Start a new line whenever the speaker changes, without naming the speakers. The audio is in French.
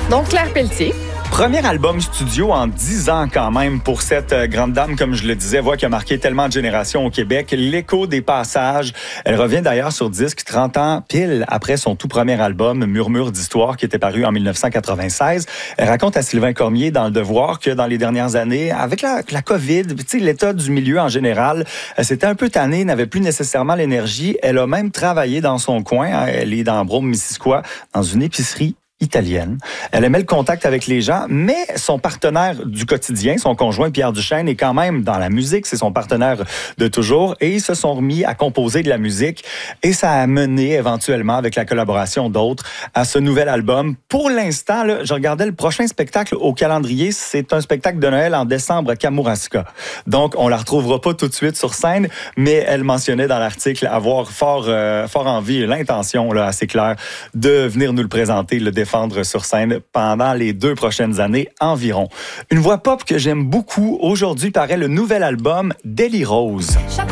Donc, Claire Pelletier.
Premier album studio en 10 ans quand même pour cette grande dame, comme je le disais, voix qui a marqué tellement de générations au Québec. L'écho des passages. Elle revient d'ailleurs sur disque 30 ans pile après son tout premier album, Murmure d'histoire, qui était paru en 1996. Elle raconte à Sylvain Cormier dans Le Devoir que dans les dernières années, avec la COVID, l'état du milieu en général, c'était un peu tanné, n'avait plus nécessairement l'énergie. Elle a même travaillé dans son coin. Elle est dans Brome-Missisquoi, dans une épicerie italienne. Elle aimait le contact avec les gens, mais son partenaire du quotidien, son conjoint Pierre Duchesne, est quand même dans la musique. C'est son partenaire de toujours. Et ils se sont remis à composer de la musique. Et ça a mené éventuellement, avec la collaboration d'autres, à ce nouvel album. Pour l'instant, là, je regardais le prochain spectacle au calendrier. C'est un spectacle de Noël en décembre à Kamouraska. Donc, on la retrouvera pas tout de suite sur scène, mais elle mentionnait dans l'article avoir fort envie, l'intention là, assez claire, de venir nous le présenter, le défendre sur scène pendant les 2 prochaines années environ. Une voix pop que j'aime beaucoup. Aujourd'hui paraît le nouvel album d'Ellie Rose.